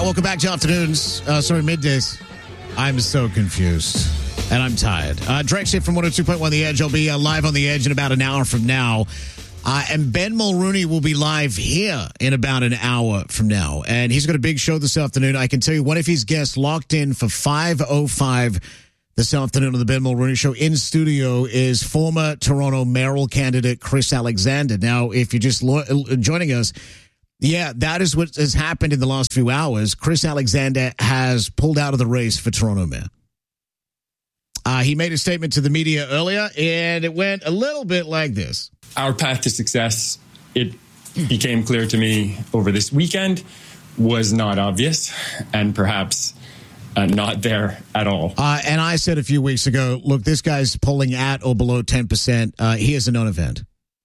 Welcome back to afternoons. Middays. I'm so confused. And I'm tired. Direct shit from 102.1 The Edge. I'll be live on The Edge in about an hour from now. And Ben Mulrooney will be live here in about an hour from now. And he's got a big show this afternoon. I can tell you one of his guests locked in for 5:05 this afternoon on the Ben Mulrooney Show. In studio is former Toronto mayoral candidate Chris Alexander. Now, if you're just joining us, yeah, that is what has happened in the last few hours. Chris Alexander has pulled out of the race for Toronto mayor. He made a statement to the media earlier, and it went a little bit like this. Our path to success, it became clear to me over this weekend, was not obvious and perhaps not there at all. And I said a few weeks ago, look, this guy's polling at or below 10%. He is a non-event.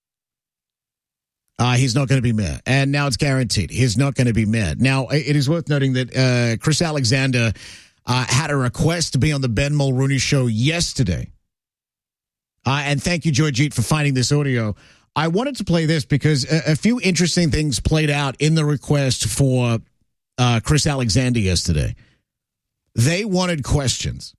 He's not going to be mayor. And now it's guaranteed. He's not going to be mayor. Now, it is worth noting that Chris Alexander had a request to be on the Ben Mulrooney Show yesterday. And thank you, Joyjeet, for finding this audio. I wanted to play this because a few interesting things played out in the request for Chris Alexander yesterday. They wanted questions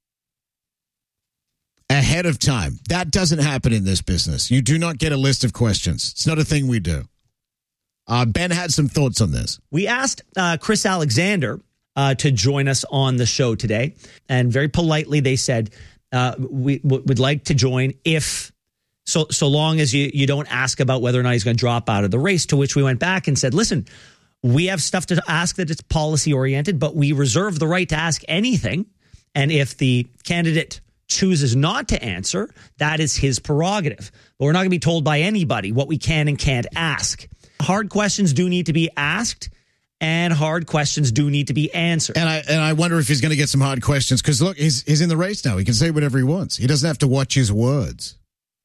ahead of time. That doesn't happen in this business. You do not get a list of questions. It's not a thing we do. Ben had some thoughts on this. We asked Chris Alexander to join us on the show today, and very politely they said, we would like to join if so long as you don't ask about whether or not he's going to drop out of the race, to which we went back and said, listen, we have stuff to ask that it's policy oriented, but we reserve the right to ask anything. And if the candidate chooses not to answer, that is his prerogative. But we're not going to be told by anybody what we can and can't ask. Hard questions do need to be asked, and hard questions do need to be answered. And I wonder if he's going to get some hard questions, because look, he's in the race now. He can say whatever he wants. He doesn't have to watch his words.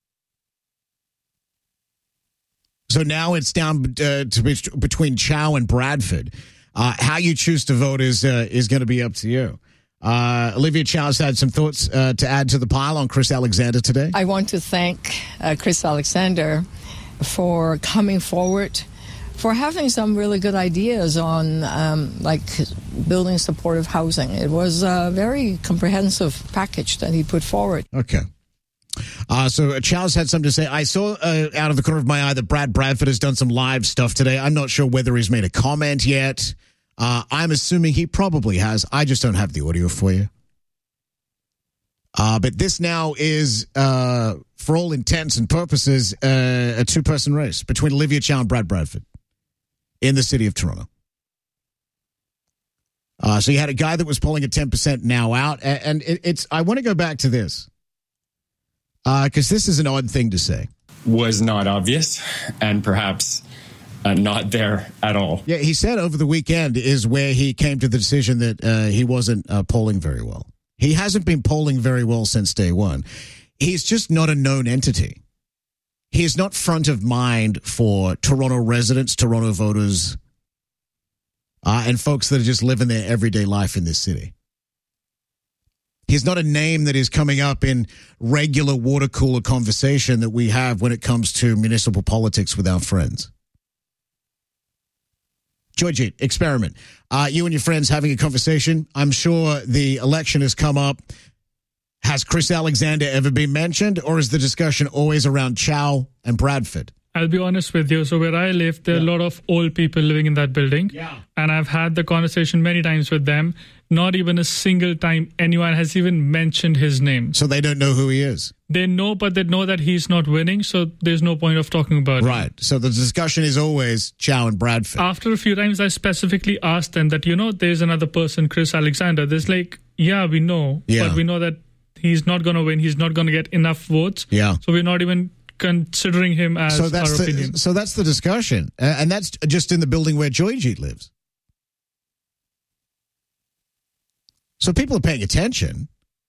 So now it's down between Chow and Bradford. How you choose to vote is going to be up to you. Olivia Chow's had some thoughts to add to the pile on Chris Alexander today. I want to thank Chris Alexander for coming forward, for having some really good ideas on like building supportive housing. It was a very comprehensive package that he put forward. Okay. So Chow's had something to say. I saw out of the corner of my eye that Brad Bradford has done some live stuff today. I'm not sure whether he's made a comment yet. I'm assuming he probably has. I just don't have the audio for you. But this now is, for all intents and purposes, a two-person race between Olivia Chow and Brad Bradford in the city of Toronto. So you had a guy that was polling at 10% now out. And it's I want to go back to this. Because this is an odd thing to say. Was not obvious and perhaps not there at all. Yeah, he said over the weekend is where he came to the decision that he wasn't polling very well. He hasn't been polling very well since day one. He's just not a known entity. He is not front of mind for Toronto residents, Toronto voters, and folks that are just living their everyday life in this city. He's not a name that is coming up in regular water cooler conversation that we have when it comes to municipal politics with our friends. Joyjeet, experiment. You and your friends having a conversation. I'm sure the election has come up. Has Chris Alexander ever been mentioned, or is the discussion always around Chow and Bradford? I'll be honest with you. So where I live, there are a lot of old people living in that building. Yeah. And I've had the conversation many times with them. Not even a single time anyone has even mentioned his name. So they don't know who he is? They know, but they know that he's not winning, so there's no point of talking about it. Right. So the discussion is always Chow and Bradford. After a few times, I specifically asked them that, there's another person, Chris Alexander. There's yeah, we know. Yeah. But we know that he's not going to win. He's not going to get enough votes. Yeah. So we're not even considering him as our opinion. So that's the discussion. And that's just in the building where Joyjeet lives. So people are paying attention.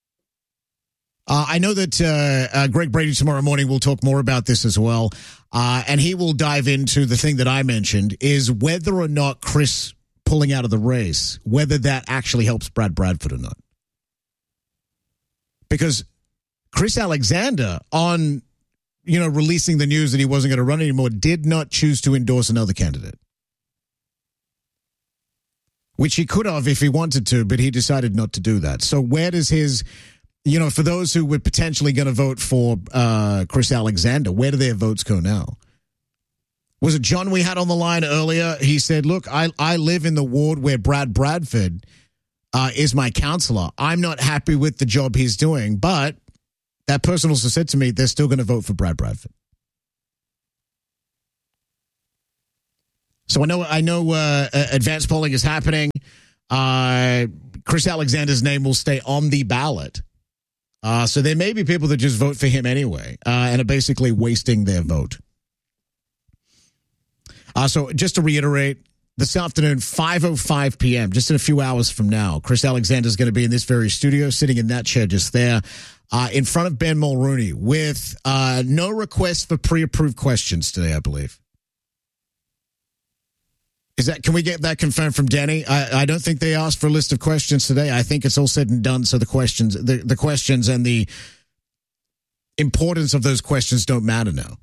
I know that Greg Brady tomorrow morning will talk more about this as well. And he will dive into the thing that I mentioned, is whether or not Chris pulling out of the race, whether that actually helps Brad Bradford or not. Because Chris Alexander, on releasing the news that he wasn't going to run anymore, did not choose to endorse another candidate. which he could have if he wanted to, but he decided not to do that. So where does his, for those who were potentially going to vote for Chris Alexander, where do their votes go now? Was it John we had on the line earlier? He said, look, I live in the ward where Brad Bradford is my counselor. I'm not happy with the job he's doing, but that person also said to me they're still going to vote for Brad Bradford. So I know advanced polling is happening. Chris Alexander's name will stay on the ballot. So there may be people that just vote for him anyway and are basically wasting their vote. So just to reiterate, this afternoon, 5:05 p.m., just in a few hours from now, Chris Alexander is going to be in this very studio, sitting in that chair just there, in front of Ben Mulrooney with no request for pre-approved questions today, I believe. Can we get that confirmed from Danny? I don't think they asked for a list of questions today. I think it's all said and done, so the questions and the importance of those questions don't matter now.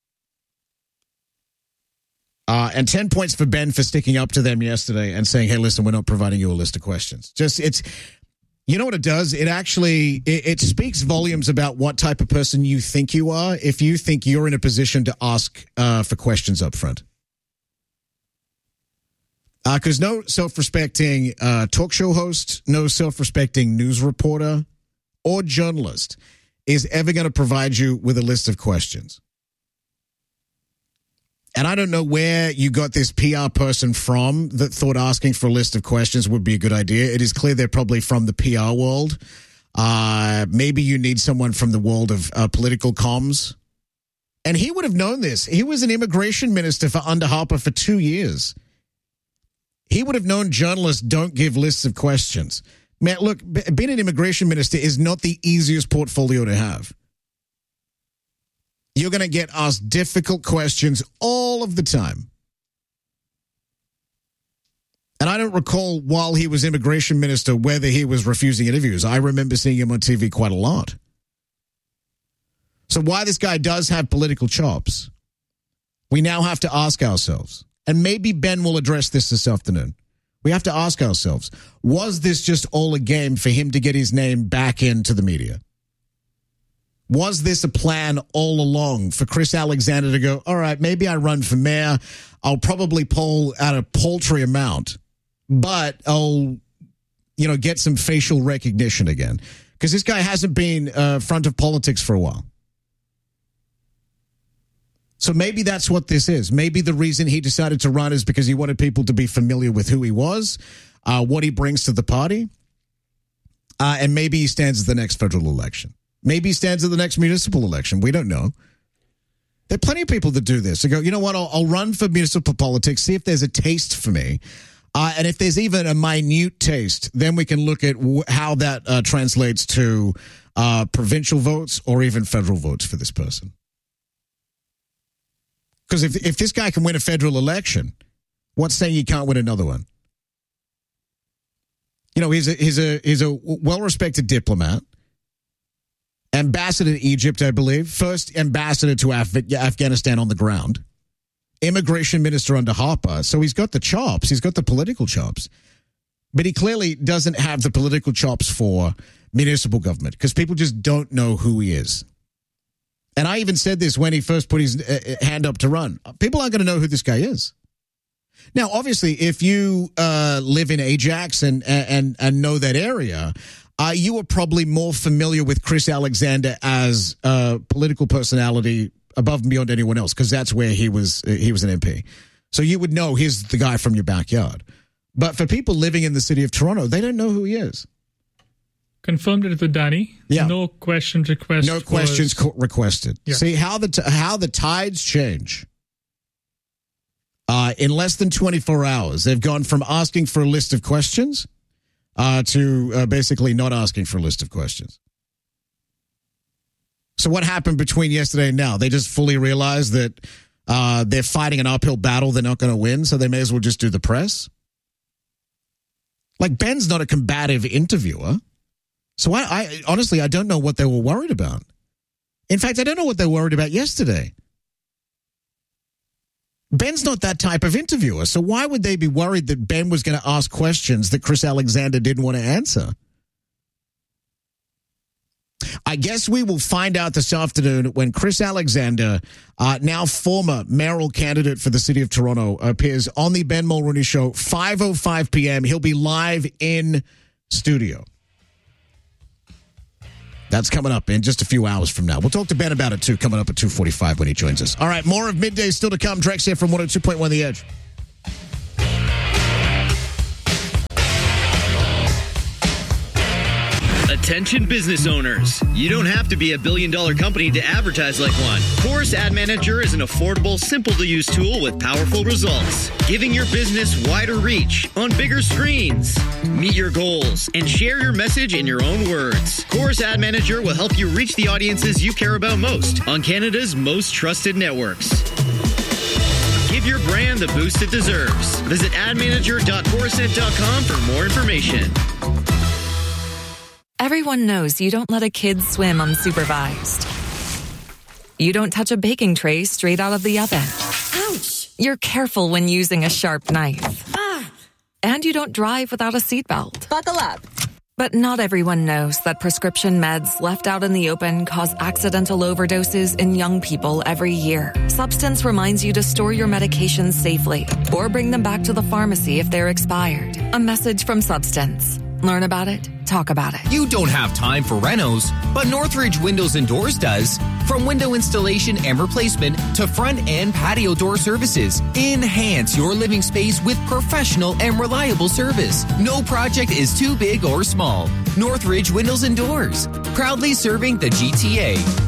And 10 points for Ben for sticking up to them yesterday and saying, hey, listen, we're not providing you a list of questions. You know what it does? It speaks volumes about what type of person you think you are if you think you're in a position to ask for questions up front. Because no self-respecting talk show host, no self-respecting news reporter or journalist is ever going to provide you with a list of questions. And I don't know where you got this PR person from that thought asking for a list of questions would be a good idea. It is clear they're probably from the PR world. Maybe you need someone from the world of political comms. And he would have known this. He was an immigration minister for under Harper for 2 years. He would have known journalists don't give lists of questions. Man, look, being an immigration minister is not the easiest portfolio to have. You're going to get asked difficult questions all of the time. And I don't recall while he was immigration minister whether he was refusing interviews. I remember seeing him on TV quite a lot. So why this guy does have political chops, we now have to ask ourselves. And maybe Ben will address this afternoon. We have to ask ourselves, was this just all a game for him to get his name back into the media? Was this a plan all along for Chris Alexander to go, all right, maybe I run for mayor. I'll probably poll at a paltry amount, but I'll, get some facial recognition again. Because this guy hasn't been front of politics for a while. So maybe that's what this is. Maybe the reason he decided to run is because he wanted people to be familiar with who he was, what he brings to the party, and maybe he stands at the next federal election. Maybe he stands at the next municipal election. We don't know. There are plenty of people that do this. They go, you know what, I'll run for municipal politics, see if there's a taste for me. And if there's even a minute taste, then we can look at how that translates to provincial votes or even federal votes for this person. Because if this guy can win a federal election, what's saying he can't win another one? He's a well-respected diplomat. Ambassador to Egypt, I believe. First ambassador to Afghanistan on the ground. Immigration minister under Harper. So he's got the chops. He's got the political chops. But he clearly doesn't have the political chops for municipal government because people just don't know who he is. And I even said this when he first put his hand up to run. People aren't going to know who this guy is. Now, obviously, if you live in Ajax and know that area, you are probably more familiar with Chris Alexander as a political personality above and beyond anyone else, because that's where he was an MP. So you would know he's the guy from your backyard. But for people living in the city of Toronto, they don't know who he is. Confirmed it with Danny. Yeah. No questions requested. No questions requested. Yeah. See how the tides change. In less than 24 hours, they've gone from asking for a list of questions to basically not asking for a list of questions. So what happened between yesterday and now? They just fully realized that they're fighting an uphill battle they're not going to win, so they may as well just do the press. Like, Ben's not a combative interviewer. So I honestly, I don't know what they were worried about. In fact, I don't know what they were worried about yesterday. Ben's not that type of interviewer, so why would they be worried that Ben was going to ask questions that Chris Alexander didn't want to answer? I guess we will find out this afternoon when Chris Alexander, now former mayoral candidate for the city of Toronto, appears on the Ben Mulrooney Show, 5:05 p.m. He'll be live in studio. That's coming up in just a few hours from now. We'll talk to Ben about it, too, coming up at 2:45 when he joins us. All right, more of Midday still to come. Drex here from 102.1 The Edge. Attention business owners. You don't have to be a billion-dollar company to advertise like one. Chorus Ad Manager is an affordable, simple-to-use tool with powerful results, giving your business wider reach on bigger screens. Meet your goals and share your message in your own words. Chorus Ad Manager will help you reach the audiences you care about most on Canada's most trusted networks. Give your brand the boost it deserves. Visit admanager.chorusnet.com for more information. Everyone knows you don't let a kid swim unsupervised. You don't touch a baking tray straight out of the oven. Ouch! You're careful when using a sharp knife. And you don't drive without a seatbelt. Buckle up. But not everyone knows that prescription meds left out in the open cause accidental overdoses in young people every year. Substance reminds you to store your medications safely or bring them back to the pharmacy if they're expired. A message from Substance. Learn about it, talk about it. You don't have time for renos, but Northridge Windows and Doors does. From window installation and replacement to front and patio door services, enhance your living space with professional and reliable service. No project is too big or small. Northridge Windows and Doors, proudly serving the GTA.